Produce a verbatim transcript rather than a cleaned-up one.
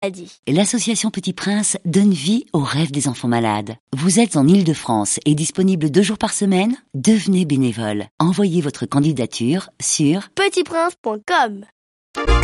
maladie. L'association Petit Prince donne vie aux rêves des enfants malades. Vous êtes en Île-de-France et disponible deux jours par semaine? Devenez bénévole. Envoyez votre candidature sur petit prince point com.